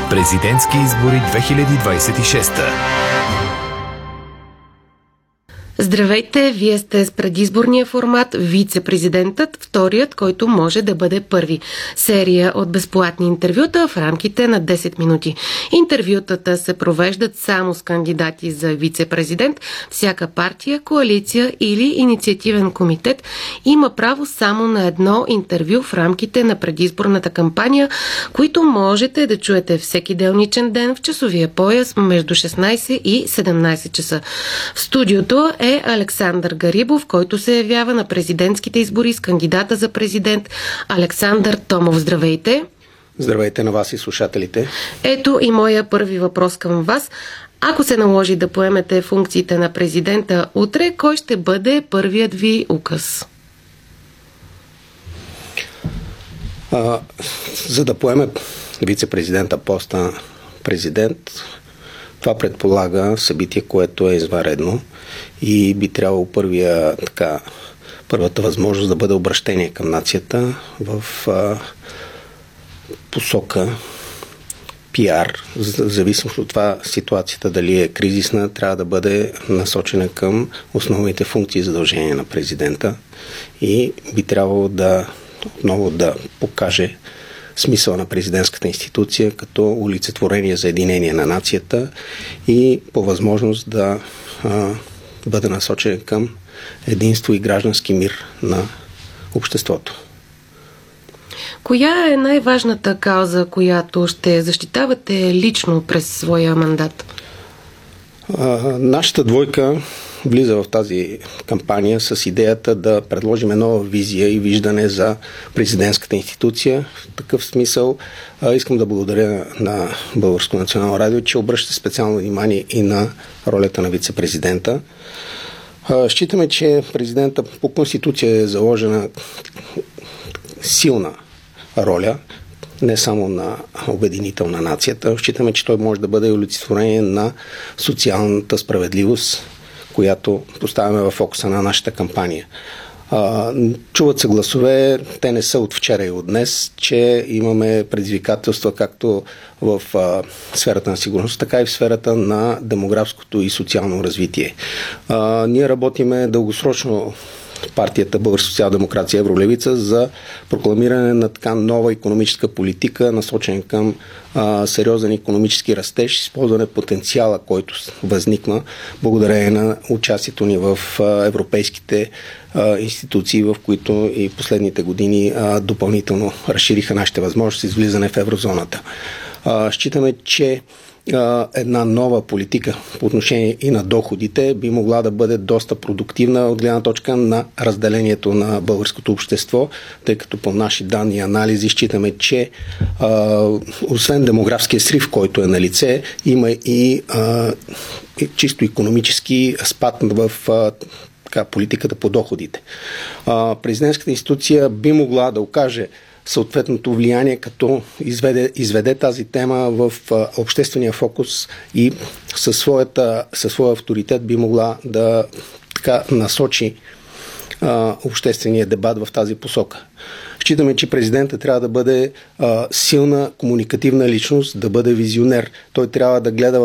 Президентски избори 2026. Здравейте, вие сте с предизборния формат Вице-президентът, вторият, който може да бъде първи. Серия от безплатни интервюта в рамките на 10 минути. Интервютата се провеждат само с кандидати за вице-президент. Всяка партия, коалиция или инициативен комитет има право само на едно интервю в рамките на предизборната кампания, които можете да чуете всеки делничен ден в часовия пояс между 16 и 17 часа. В студиото е Александър Гарибов, който се явява на президентските избори с кандидата за президент Александър Томов. Здравейте! Здравейте на вас и слушателите. Ето и моя първи въпрос към вас. Ако се наложи да поемете функциите на президента утре, кой ще бъде първият ви указ? За да поеме вице-президента поста президент, това предполага събитие, което е извънредно и би трябвало първата възможност да бъде обращение към нацията в посока пиар. В зависимост от това ситуацията дали е кризисна, трябва да бъде насочена към основните функции и задължения на президента и би трябвало отново да покаже смисъл на президентската институция като олицетворение за единение на нацията и по възможност да бъде насочен към единство и граждански мир на обществото. Коя е най-важната кауза, която ще защитавате лично през своя мандат? Нашата двойка влиза в тази кампания с идеята да предложим нова визия и виждане за президентската институция. В такъв смисъл искам да благодаря на Българско национално радио, че обръща специално внимание и на ролята на вице-президента. Считаме, че президента по конституция е заложена силна роля, не само на обединител на нацията. Считаме, че той може да бъде олицетворение на социалната справедливост, която поставяме в фокуса на нашата кампания. Чуват се гласове, те не са от вчера и от днес, че имаме предизвикателства както в сферата на сигурност, така и в сферата на демографското и социално развитие. Ние работиме дългосрочно партията Българска социал-демокрация Евролевица за прокламиране на така нова икономическа политика, насочена към сериозен икономически растеж, използване потенциала, който възникна благодарение на участието ни в европейските институции, в които и последните години допълнително разшириха нашите възможности с влизане в еврозоната. Считаме, че една нова политика по отношение и на доходите би могла да бъде доста продуктивна от гледна точка на разделението на българското общество, тъй като по наши данни и анализи считаме, че освен демографския срив, който е на лице, има и чисто икономически спад в политиката по доходите. Президентската институция би могла да окаже съответното влияние, като изведе тази тема в обществения фокус и със своя авторитет би могла да насочи обществения дебат в тази посока. Считаме, че президентът трябва да бъде силна комуникативна личност, да бъде визионер. Той трябва да гледа